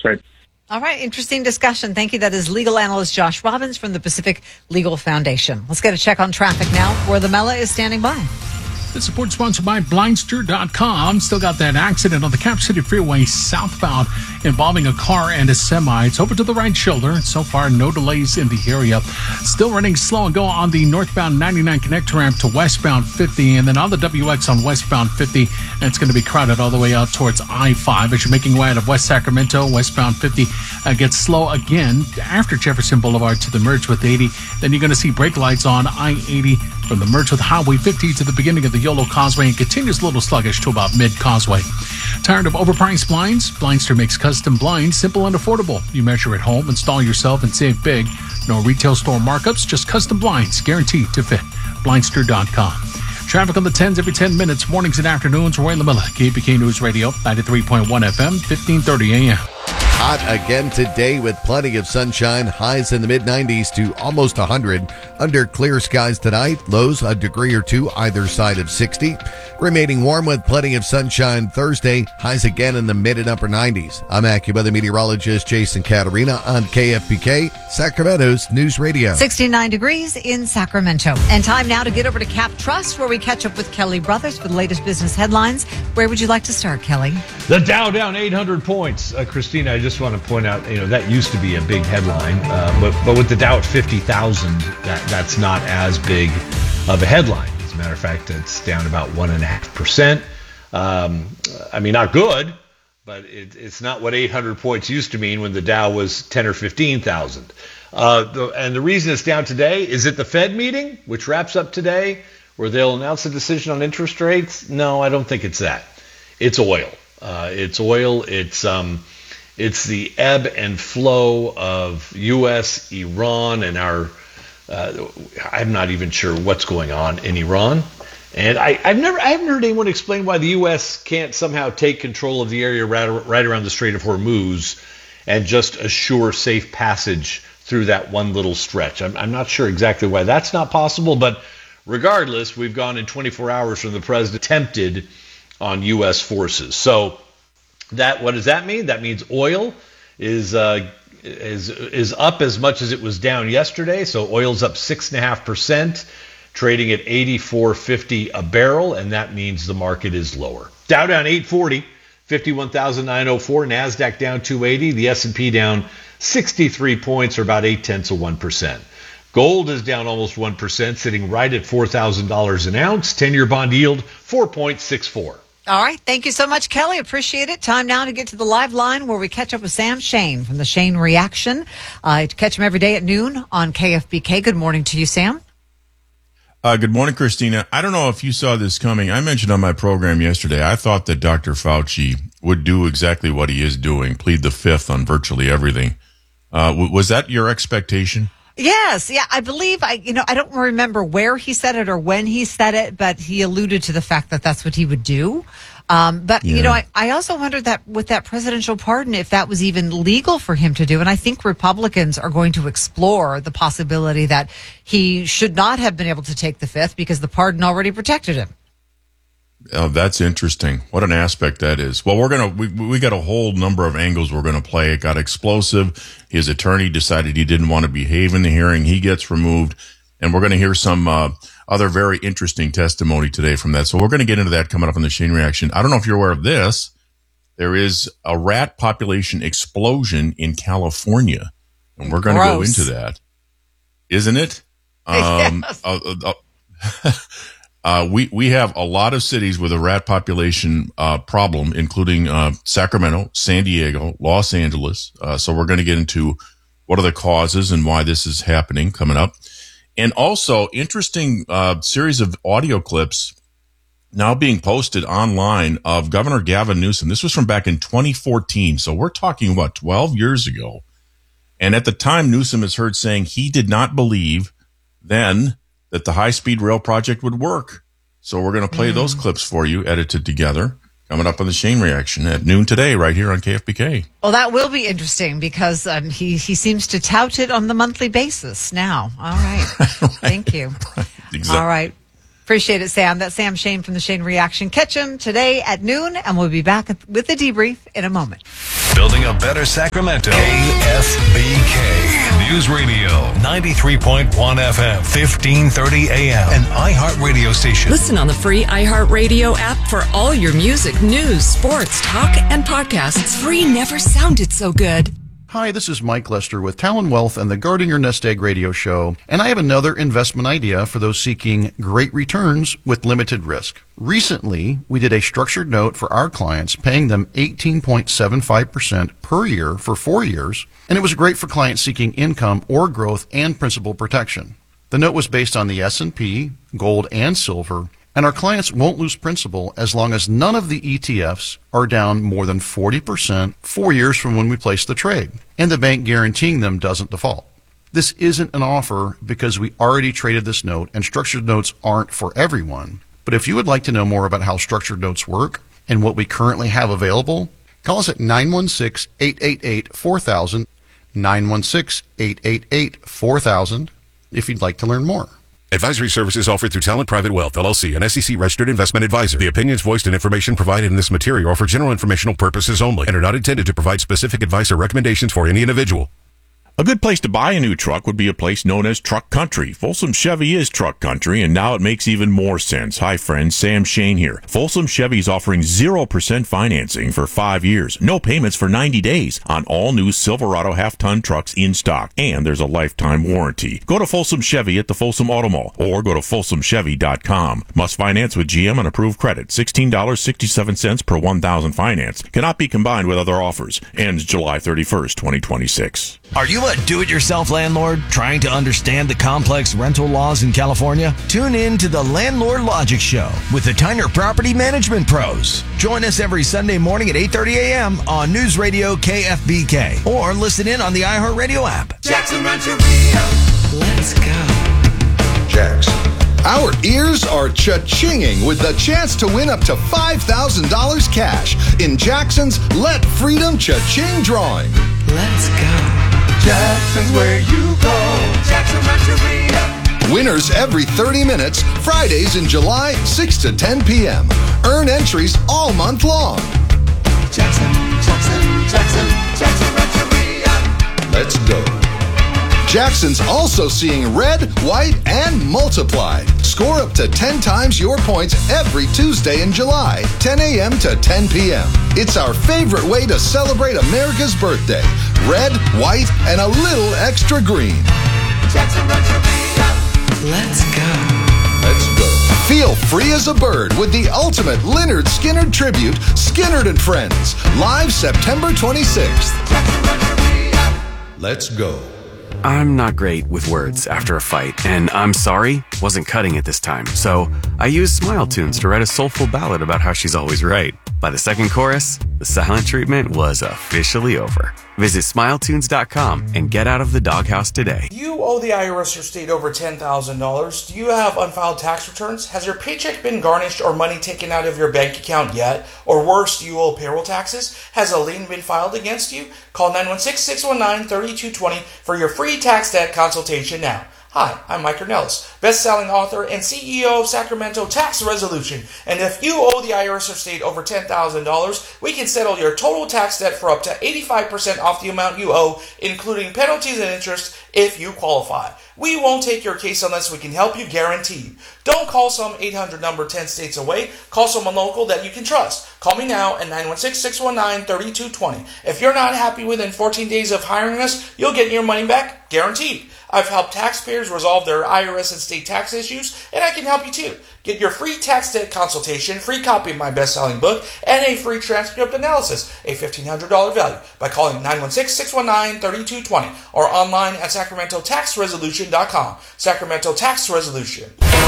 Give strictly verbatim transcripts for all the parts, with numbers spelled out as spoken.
rate. All right, interesting discussion. Thank you. That is legal analyst Josh Robbins from the Pacific Legal Foundation. Let's get a check on traffic now, where the Mela is standing by. This report sponsored by Blindster dot com. Still got that accident on the Cap City Freeway southbound involving a car and a semi. It's over to the right shoulder. So far, no delays in the area. Still running slow and go on the northbound ninety-nine connector ramp to westbound fifty. And then on the W X on westbound fifty, and it's going to be crowded all the way out towards I five. As you're making way out of West Sacramento, westbound fifty uh, gets slow again after Jefferson Boulevard to the merge with eighty. Then you're going to see brake lights on I eighty from the merge with Highway fifty to the beginning of the Yolo Causeway, and continues a little sluggish to about mid-causeway. Tired of overpriced blinds? Blindster makes custom blinds simple and affordable. You measure at home, install yourself, and save big. No retail store markups, just custom blinds guaranteed to fit. Blindster dot com. Traffic on the tens every ten minutes, mornings and afternoons. Roy LaMilla, K P K News Radio, ninety-three point one F M, fifteen thirty A M. Hot again today with plenty of sunshine. Highs in the mid nineties to almost one hundred. Under clear skies tonight. Lows a degree or two either side of sixty. Remaining warm with plenty of sunshine Thursday. Highs again in the mid and upper nineties. I'm AccuWeather meteorologist Jason Caterina on K F B K, Sacramento's News Radio. sixty-nine degrees in Sacramento. And time now to get over to Cap Trust, where we catch up with Kelly Brothers for the latest business headlines. Where would you like to start, Kelly? The Dow down eight hundred points. Uh, Christina, I just want to point out, you know, that used to be a big headline, uh, but but with the Dow at fifty thousand, that that's not as big of a headline. As a matter of fact, it's down about one and a half percent. Um, I mean, not good, but it, it's not what eight hundred points used to mean when the Dow was ten or fifteen thousand. Uh, the, and the reason it's down today is at the Fed meeting, which wraps up today, where they'll announce a decision on interest rates. No, I don't think it's that. It's oil. Uh, it's oil. It's um, it's the ebb and flow of U S, Iran, and our. Uh, I'm not even sure what's going on in Iran, and I, I've never I haven't heard anyone explain why the U S can't somehow take control of the area right, right around the Strait of Hormuz and just assure safe passage through that one little stretch. I'm, I'm not sure exactly why that's not possible, but regardless, we've gone in twenty-four hours from the president tempted on U S forces. So that what does that mean? That means oil is uh, is is up as much as it was down yesterday. So oil's up six and a half percent, trading at eighty-four fifty a barrel, and that means the market is lower. Dow down eight forty, fifty-one thousand nine hundred four. Nasdaq down two eighty. The S and P down sixty-three points, or about eight tenths of one percent. Gold is down almost one percent, sitting right at four thousand dollars an ounce. ten-year bond yield, four point six four. All right. Thank you so much, Kelly. Appreciate it. Time now to get to the live line where we catch up with Sam Shane from the Shane Reaction. Uh, to catch him every day at noon on K F B K. Good morning to you, Sam. Uh, good morning, Christina. I don't know if you saw this coming. I mentioned on my program yesterday, I thought that Doctor Fauci would do exactly what he is doing, plead the fifth on virtually everything. Uh, w- was that your expectation? Yes. Yeah, I believe I, you know, I don't remember where he said it or when he said it, but he alluded to the fact that that's what he would do. Um, but, yeah. you know, I, I also wondered that with that presidential pardon, if that was even legal for him to do. And I think Republicans are going to explore the possibility that he should not have been able to take the fifth because the pardon already protected him. Oh, that's interesting. What an aspect that is. Well, we're going to, we, we got a whole number of angles we're going to play. It got explosive. His attorney decided he didn't want to behave in the hearing. He gets removed. And we're going to hear some uh, other very interesting testimony today from that. So we're going to get into that coming up on the Shane Reaction. I don't know if you're aware of this. There is a rat population explosion in California. And we're going to go into that. Isn't it? Um, yes. uh, uh, uh, Uh, we, we have a lot of cities with a rat population, uh, problem, including, uh, Sacramento, San Diego, Los Angeles. Uh, so we're going to get into what are the causes and why this is happening coming up. And also interesting, uh, series of audio clips now being posted online of Governor Gavin Newsom. This was from back in twenty fourteen. So we're talking about twelve years ago. And at the time, Newsom is heard saying he did not believe then that the high-speed rail project would work. So we're going to play mm. those clips for you, edited together, coming up on the Shane Reaction at noon today, right here on K F B K. Well, that will be interesting because um, he, he seems to tout it on the monthly basis now. All right. right. Thank you. Exactly. All right. Appreciate it, Sam. That's Sam Shane from the Shane Reaction. Catch him today at noon, and we'll be back with the debrief in a moment. Building a better Sacramento. K F B K News Radio, ninety-three point one F M, fifteen thirty A M, an iHeart radio station. Listen on the free iHeartRadio app for all your music, news, sports, talk, and podcasts. Free never sounded so good. Hi, this is Mike Lester with Talon Wealth and the Guarding Your Nest Egg radio show, and I have another investment idea for those seeking great returns with limited risk. Recently, we did a structured note for our clients, paying them eighteen point seven five percent per year for four years, and it was great for clients seeking income or growth and principal protection. The note was based on the S and P, gold, and silver, and our clients won't lose principal as long as none of the E T Fs are down more than forty percent four years from when we place the trade, and the bank guaranteeing them doesn't default. This isn't an offer because we already traded this note, and structured notes aren't for everyone. But if you would like to know more about how structured notes work and what we currently have available, call us at nine one six, eight eight eight, four thousand, nine one six, eight eight eight, four thousand, if you'd like to learn more. Advisory services offered through Talent Private Wealth, L L C, an S E C-registered investment advisor. The opinions voiced and information provided in this material are for general informational purposes only and are not intended to provide specific advice or recommendations for any individual. A good place to buy a new truck would be a place known as Truck Country. Folsom Chevy is Truck Country, and now it makes even more sense. Hi, friends. Sam Shane here. Folsom Chevy is offering zero percent financing for five years, no payments for ninety days on all new Silverado half-ton trucks in stock, and there's a lifetime warranty. Go to Folsom Chevy at the Folsom Auto Mall or go to folsom chevy dot com. Must finance with G M on approved credit. sixteen dollars and sixty-seven cents per one thousand finance. Cannot be combined with other offers. Ends July thirty-first, twenty twenty-six. Are you a do-it-yourself landlord trying to understand the complex rental laws in California? Tune in to the Landlord Logic Show with the Tyner Property Management Pros. Join us every Sunday morning at eight thirty A M on News Radio K F B K or listen in on the iHeartRadio app. Jackson Rancheria. Let's go. Jackson. Our ears are cha-chinging with the chance to win up to five thousand dollars cash in Jackson's Let Freedom Cha-Ching drawing. Let's go. Jackson's where you go. Jackson Rancheria. Winners every thirty minutes, Fridays in July, six to ten p.m. Earn entries all month long. Jackson, Jackson, Jackson, Jackson Rancheria. Let's go. Jackson's also seeing red, white, and multiply. Score up to ten times your points every Tuesday in July, ten a.m. to ten p.m. It's our favorite way to celebrate America's birthday. Red, white, and a little extra green. Jackson Rancheria. Let's go. Let's go. Feel free as a bird with the ultimate Leonard Skinner tribute, Skinner and Friends, live September twenty-sixth. Jackson Rancheria. Let's go. I'm not great with words after a fight, and I'm sorry wasn't cutting it this time. So I used Smile Tunes to write a soulful ballad about how she's always right. By the second chorus, the silent treatment was officially over. Visit smile tunes dot com and get out of the doghouse today. Do you owe the I R S your state over ten thousand dollars? Do you have unfiled tax returns? Has your paycheck been garnished or money taken out of your bank account yet? Or worse, do you owe payroll taxes? Has a lien been filed against you? Call nine one six, six one nine, three two two zero for your free tax debt consultation now. Hi, I'm Mike Ornelas, best-selling author and C E O of Sacramento Tax Resolution. And if you owe the I R S or state over ten thousand dollars, we can settle your total tax debt for up to eighty-five percent off the amount you owe, including penalties and interest if you qualify. We won't take your case unless we can help you, guaranteed. Don't call some eight hundred number ten states away. Call someone local that you can trust. Call me now at nine one six, six one nine, three two two zero. If you're not happy within fourteen days of hiring us, you'll get your money back, guaranteed. I've helped taxpayers resolve their I R S and state tax issues, and I can help you too. Get your free tax debt consultation, free copy of my best-selling book, and a free transcript analysis, a fifteen hundred dollars value, by calling nine one six, six one nine, three two two zero or online at sacramento tax resolution dot com. Sacramento Tax Resolution.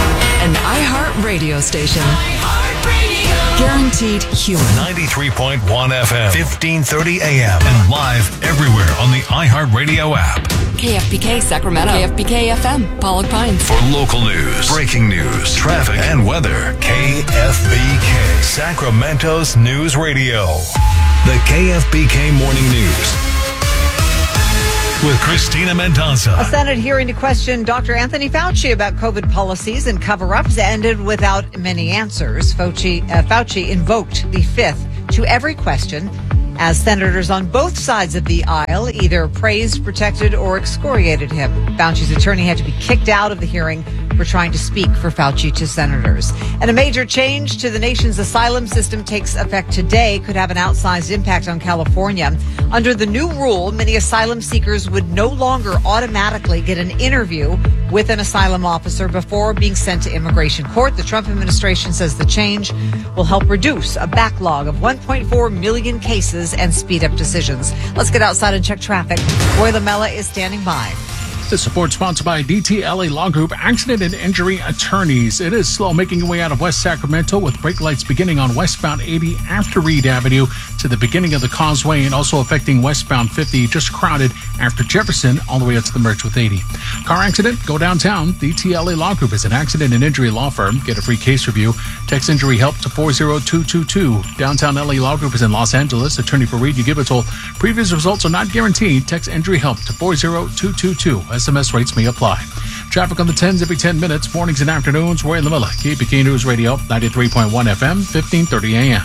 An iHeart radio station. iHeartRadio. Guaranteed human. ninety-three point one F M, fifteen thirty A M, and live everywhere on the iHeartRadio app. K F B K Sacramento. K F B K F M, Pollock Pines. For local news, breaking news, traffic, and weather, K F B K, Sacramento's News Radio. The K F B K Morning News with Chris Christina Mendonça. A Senate hearing to question Doctor Anthony Fauci about COVID policies and cover-ups ended without many answers. Fauci, uh, Fauci invoked the fifth to every question as senators on both sides of the aisle either praised, protected, or excoriated him. Fauci's attorney had to be kicked out of the hearing for trying to speak for Fauci to senators. And a major change to the nation's asylum system takes effect today, could have an outsized impact on California. Under the new rule, many asylum seekers would no longer automatically get an interview with an asylum officer before being sent to immigration court. The Trump administration says the change will help reduce a backlog of one point four million cases and speed up decisions. Let's get outside and check traffic. Roy Lamella is standing by. This support sponsored by D T L A Law Group, Accident and Injury Attorneys. It is slow making your way out of West Sacramento with brake lights beginning on westbound eighty after Reed Avenue to the beginning of the causeway and also affecting westbound fifty, just crowded after Jefferson all the way up to the merge with eighty. Car accident? Go downtown. D T L A Law Group is an accident and injury law firm. Get a free case review. Text injury help to four zero two two two. Downtown L A Law Group is in Los Angeles. Attorney for Reed, you give it told. Previous results are not guaranteed. Text injury help to four zero two two two. S M S rates may apply. Traffic on the tens every ten minutes, mornings and afternoons. Roy Lamella, K B K News Radio, ninety-three point one F M, fifteen thirty A M.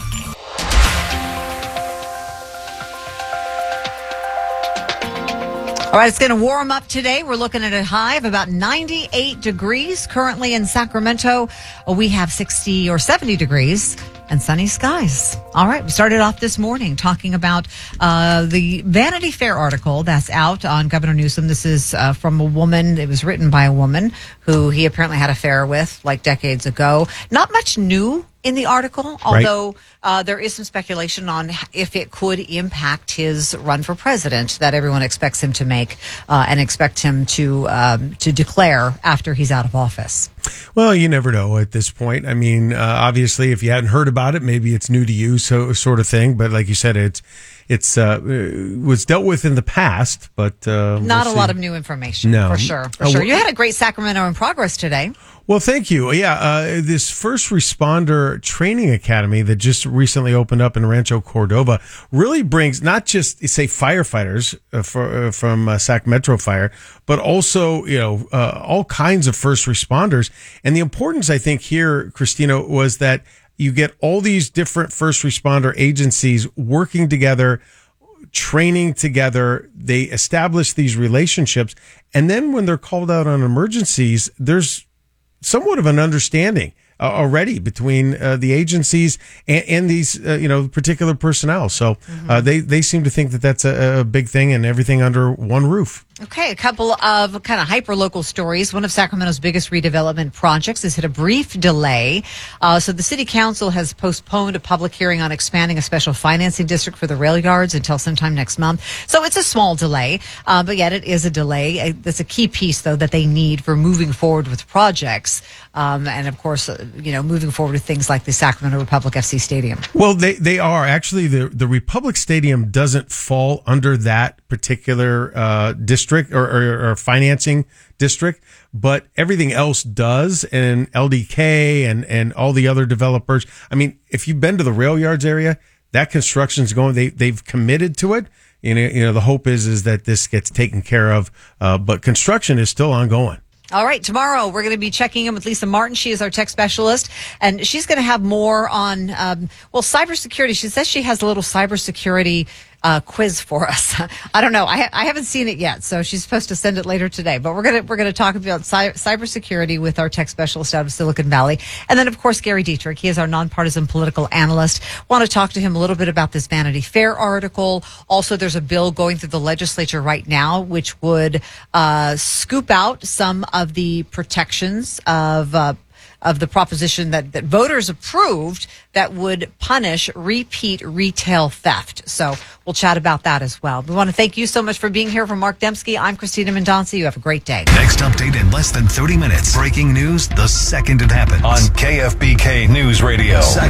All right, it's going to warm up today. We're looking at a high of about ninety-eight degrees. Currently in Sacramento, we have sixty or seventy degrees and sunny skies. All right, we started off this morning talking about uh, the Vanity Fair article that's out on Governor Newsom. This is uh, from a woman. It was written by a woman who he apparently had an affair with like decades ago. Not much new in the article, although uh, there is some speculation on if it could impact his run for president that everyone expects him to make uh, and expect him to um, to declare after he's out of office. Well, you never know at this point. I mean, uh, obviously, if you hadn't heard about it, maybe it's new to you, so sort of thing. But like you said, it's it's uh, was dealt with in the past, but uh, not we'll a lot see. of new information. No. for sure. For Uh, sure, well- you had a great Sacramento in progress today. Well, thank you. Yeah, uh, this first responder training academy that just recently opened up in Rancho Cordova really brings not just say firefighters uh, for, uh, from uh, Sac Metro Fire, but also you know uh, all kinds of first responders. And the importance, I think, here, Christina, was that you get all these different first responder agencies working together, training together. They establish these relationships, and then when they're called out on emergencies, there's somewhat of an understanding uh, already between uh, the agencies and, and these, uh, you know, particular personnel. So uh, they, they seem to think that that's a, a big thing and everything under one roof. Okay, a couple of kind of hyper-local stories. One of Sacramento's biggest redevelopment projects has hit a brief delay. Uh, so the city council has postponed a public hearing on expanding a special financing district for the rail yards until sometime next month. So it's a small delay, uh, but yet it is a delay. That's a key piece, though, that they need for moving forward with projects. Um, and, of course, uh, you know, moving forward with things like the Sacramento Republic F C Stadium. Well, they, they are. Actually, the, the Republic Stadium doesn't fall under that particular uh, district or, or, or financing district, but everything else does. And L D K and, and all the other developers. I mean, if you've been to the rail yards area, that construction's going, they, they've committed to it. You know, you know, the hope is, is that this gets taken care of, uh, but construction is still ongoing. All right, tomorrow we're going to be checking in with Lisa Martin. She is our tech specialist, and she's going to have more on, um, well, cybersecurity. She says she has a little cybersecurity uh, quiz for us. I don't know. I, ha- I haven't seen it yet, so she's supposed to send it later today. But we're going to we're going to talk about cy- cybersecurity with our tech specialist out of Silicon Valley, and then of course Gary Dietrich. He is our nonpartisan political analyst. Want to talk to him a little bit about this Vanity Fair article. Also, there's a bill going through the legislature right now, which would uh, scoop out some of the protections of. Uh, of the proposition that, that voters approved that would punish repeat retail theft. So we'll chat about that as well. We want to thank you so much for being here. For Mark Dembski, I'm Christina Mendonça. You have a great day. Next update in less than thirty minutes. Breaking news the second it happens on K F B K News Radio, Sacramento.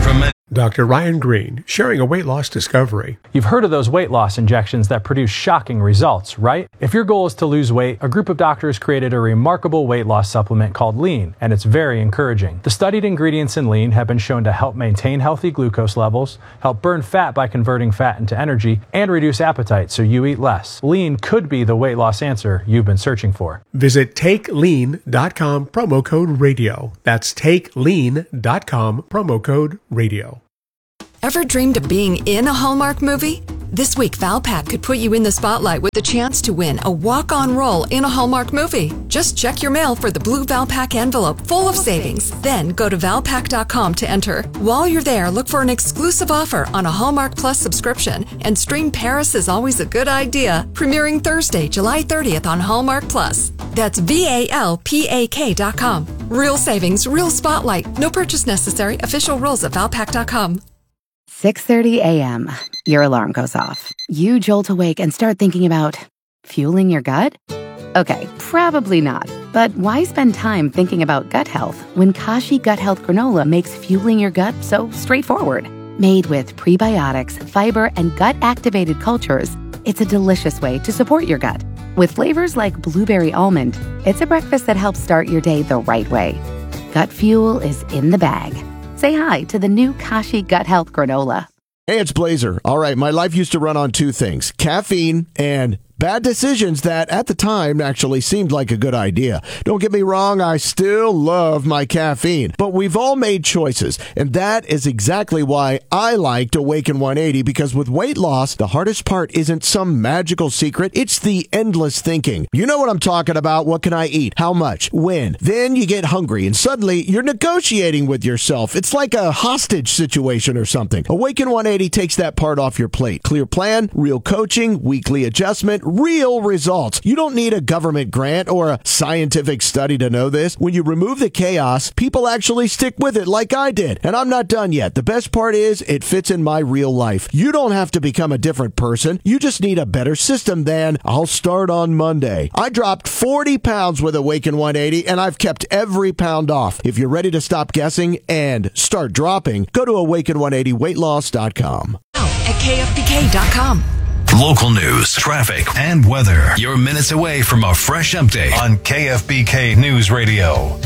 Doctor Ryan Green, sharing a weight loss discovery. You've heard of those weight loss injections that produce shocking results, right? If your goal is to lose weight, a group of doctors created a remarkable weight loss supplement called Lean, and it's very encouraging. The studied ingredients in Lean have been shown to help maintain healthy glucose levels, help burn fat by converting fat into energy, and reduce appetite so you eat less. Lean could be the weight loss answer you've been searching for. Visit take lean dot com, promo code radio. That's take lean dot com, promo code radio. Ever dreamed of being in a Hallmark movie? This week, Valpak could put you in the spotlight with the chance to win a walk-on role in a Hallmark movie. Just check your mail for the blue Valpak envelope full of savings. Then go to valpak dot com to enter. While you're there, look for an exclusive offer on a Hallmark Plus subscription and stream Paris is Always a Good Idea, premiering Thursday, July thirtieth on Hallmark Plus. That's V A L P A K dot com. Real savings, real spotlight. No purchase necessary. Official rules at valpak dot com. six thirty a.m. Your alarm goes off. You jolt awake and start thinking about fueling your gut? Okay, probably not. But why spend time thinking about gut health when Kashi Gut Health Granola makes fueling your gut so straightforward? Made with prebiotics, fiber, and gut-activated cultures, it's a delicious way to support your gut. With flavors like blueberry almond, it's a breakfast that helps start your day the right way. Gut fuel is in the bag. Say hi to the new Kashi Gut Health Granola. Hey, it's Blazer. All right, my life used to run on two things, caffeine and bad decisions that at the time actually seemed like a good idea. Don't get me wrong, I still love my caffeine, but we've all made choices, and that is exactly why I liked Awaken one eighty, because with weight loss, the hardest part isn't some magical secret, it's the endless thinking. You know what I'm talking about. What can I eat? How much? When? Then you get hungry, and suddenly you're negotiating with yourself. It's like a hostage situation or something. Awaken one eighty takes that part off your plate. Clear plan, real coaching, weekly adjustment, real results. You don't need a government grant or a scientific study to know this. When you remove the chaos, people actually stick with it like I did. And I'm not done yet. The best part is it fits in my real life. You don't have to become a different person. You just need a better system than I'll start on Monday. I dropped forty pounds with Awaken one eighty and I've kept every pound off. If you're ready to stop guessing and start dropping, go to awaken one eighty weight loss dot com. At K F B K dot com. Local news, traffic, and weather. You're minutes away from a fresh update on K F B K News Radio.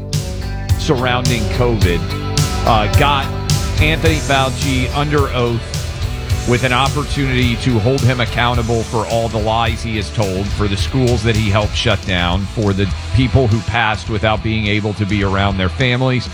Surrounding COVID, uh, got Anthony Fauci under oath with an opportunity to hold him accountable for all the lies he has told, for the schools that he helped shut down, for the people who passed without being able to be around their families,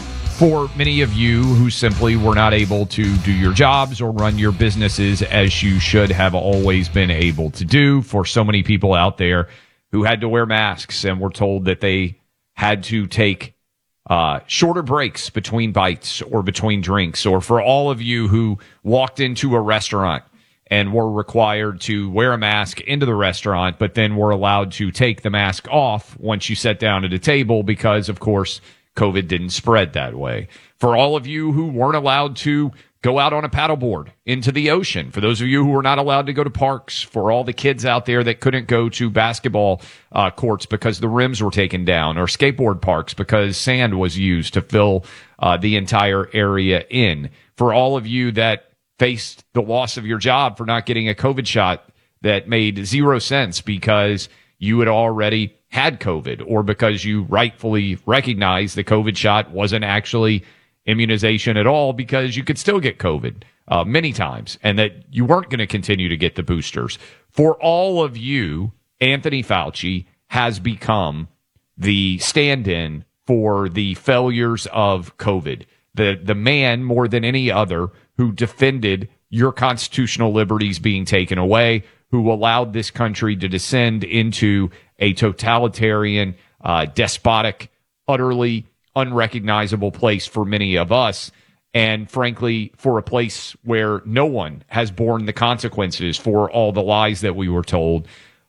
for many of you who simply were not able to do your jobs or run your businesses as you should have always been able to do, for so many people out there who had to wear masks and were told that they had to take uh, shorter breaks between bites or between drinks, or for all of you who walked into a restaurant and were required to wear a mask into the restaurant, but then were allowed to take the mask off once you sat down at a table because, of course, COVID didn't spread that way. For all of you who weren't allowed to go out on a paddleboard into the ocean, for those of you who were not allowed to go to parks, for all the kids out there that couldn't go to basketball uh, courts because the rims were taken down, or skateboard parks because sand was used to fill uh, the entire area in, for all of you that faced the loss of your job for not getting a COVID shot that made zero sense because you had already had COVID, or because you rightfully recognized the COVID shot wasn't actually immunization at all because you could still get COVID uh, many times, and that you weren't going to continue to get the boosters. For all of you, Anthony Fauci has become the stand-in for the failures of COVID. The, the man, more than any other, who defended your constitutional liberties being taken away, who allowed this country to descend into a totalitarian, uh, despotic, utterly unrecognizable place for many of us, and frankly, for a place where no one has borne the consequences for all the lies that we were told.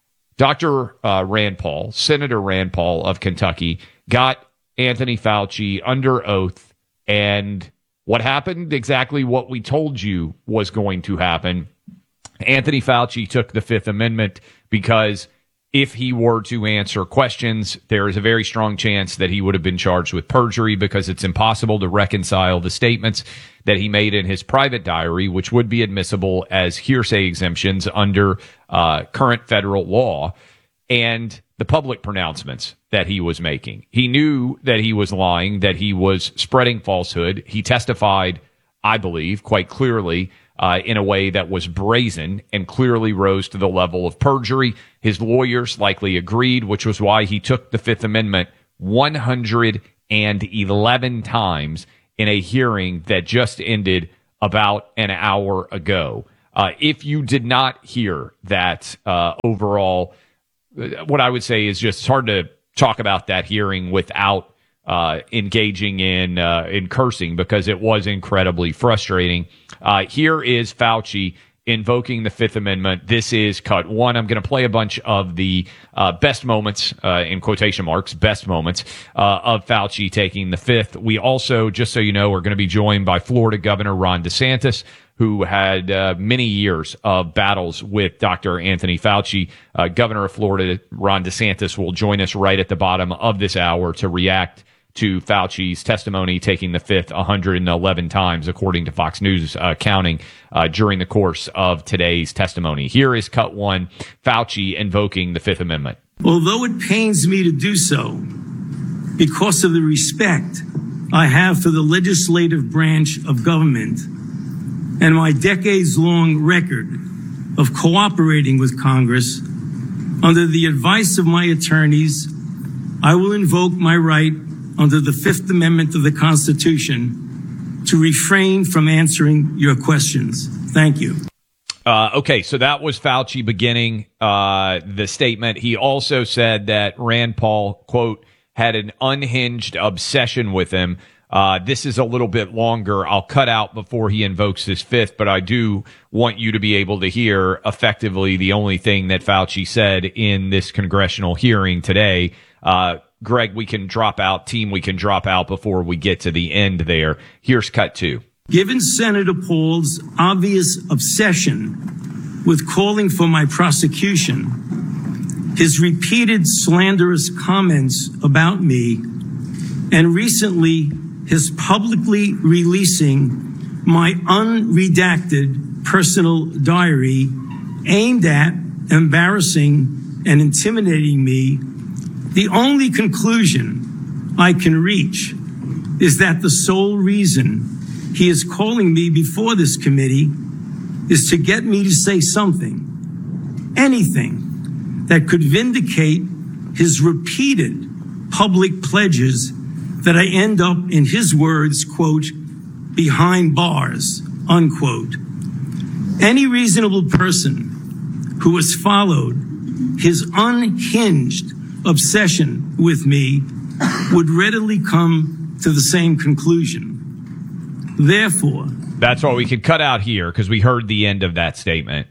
Doctor Uh, Rand Paul, Senator Rand Paul of Kentucky, got Anthony Fauci under oath, and what happened? Exactly what we told you was going to happen. Anthony Fauci took the Fifth Amendment because if he were to answer questions, there is a very strong chance that he would have been charged with perjury because it's impossible to reconcile the statements that he made in his private diary, which would be admissible as hearsay exemptions under uh, current federal law, and the public pronouncements that he was making. He knew that he was lying, that he was spreading falsehood. He testified, I believe, quite clearly uh, in a way that was brazen and clearly rose to the level of perjury. His lawyers likely agreed, which was why he took the Fifth Amendment one hundred eleven times in a hearing that just ended about an hour ago. Uh, if you did not hear that uh, overall, what I would say is just it's hard to talk about that hearing without uh, engaging in uh, in cursing because it was incredibly frustrating. Uh, here is Fauci invoking the Fifth Amendment. This is cut one. I'm going to play a bunch of the uh, best moments, uh, in quotation marks, best moments uh, of Fauci taking the Fifth. We also, just so you know, are going to be joined by Florida Governor Ron DeSantis, who had uh, many years of battles with Doctor Anthony Fauci. Uh, Governor of Florida, Ron DeSantis, will join us right at the bottom of this hour to react to Fauci's testimony taking the Fifth one hundred eleven times, according to Fox News uh, counting, uh, during the course of today's testimony. Here is cut one, Fauci invoking the Fifth Amendment. Although it pains me to do so, because of the respect I have for the legislative branch of government and my decades-long record of cooperating with Congress, under the advice of my attorneys, I will invoke my right under the Fifth Amendment of the Constitution to refrain from answering your questions. Thank you. Uh, okay, so that was Fauci beginning uh, the statement. He also said that Rand Paul, quote, had an unhinged obsession with him. Uh, this is a little bit longer. I'll cut out before he invokes his fifth, but I do want you to be able to hear effectively the only thing that Fauci said in this congressional hearing today. Uh, Greg, we can drop out. Team, we can drop out before we get to the end there. Here's cut two. Given Senator Paul's obvious obsession with calling for my prosecution, his repeated slanderous comments about me, and recently his publicly releasing my unredacted personal diary aimed at embarrassing and intimidating me, the only conclusion I can reach is that the sole reason he is calling me before this committee is to get me to say something, anything that could vindicate his repeated public pledges that I end up, in his words, quote, behind bars, unquote. Any reasonable person who has followed his unhinged obsession with me would readily come to the same conclusion. Therefore, that's what we could cut out here because we heard the end of that statement.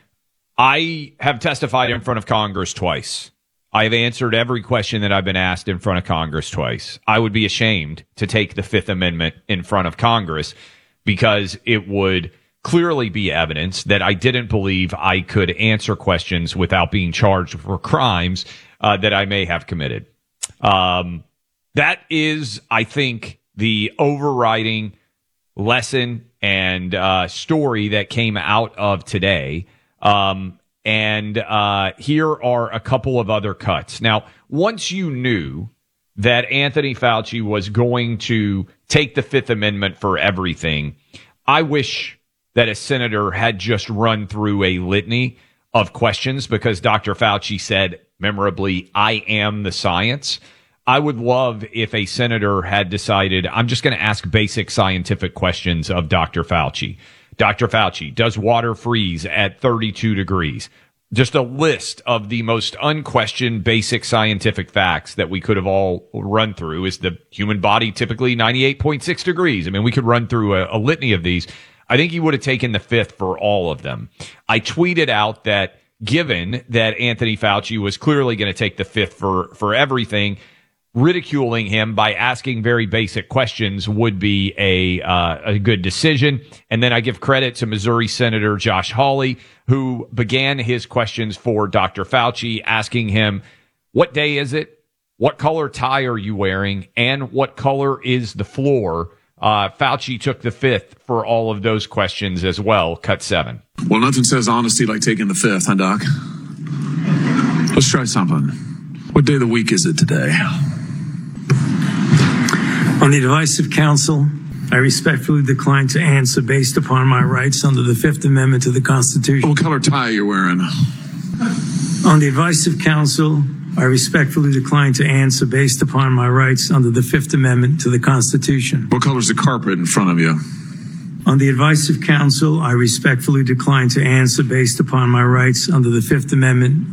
I have testified in front of Congress twice. I have answered every question that I've been asked in front of Congress twice. I would be ashamed to take the Fifth Amendment in front of Congress because it would clearly be evidence that I didn't believe I could answer questions without being charged for crimes uh, that I may have committed. Um, that is, I think, the overriding lesson and uh, story that came out of today. Um, and uh, here are a couple of other cuts. Now, once you knew that Anthony Fauci was going to take the Fifth Amendment for everything, I wish that a senator had just run through a litany of questions because Doctor Fauci said memorably, I am the science. I would love if a senator had decided, I'm just going to ask basic scientific questions of Doctor Fauci. Doctor Fauci, does water freeze at thirty-two degrees? Just a list of the most unquestioned basic scientific facts that we could have all run through. Is the human body typically ninety-eight point six degrees? I mean, we could run through a, a litany of these. I think he would have taken the fifth for all of them. I tweeted out that given that Anthony Fauci was clearly going to take the fifth for, for everything, ridiculing him by asking very basic questions would be a uh, a good decision. And then I give credit to Missouri Senator Josh Hawley, who began his questions for Doctor Fauci, asking him, what day is it? What color tie are you wearing? And what color is the floor? Uh, Fauci took the fifth for all of those questions as well. Cut seven. Well, nothing says honesty like taking the fifth, huh, Doc? Let's try something. What day of the week is it today? On the advice of counsel, I respectfully decline to answer based upon my rights under the Fifth Amendment to the Constitution. What color tie are you wearing? On the advice of counsel, I respectfully decline to answer based upon my rights under the Fifth Amendment to the Constitution. What color's the carpet in front of you? On the advice of counsel, I respectfully decline to answer based upon my rights under the Fifth Amendment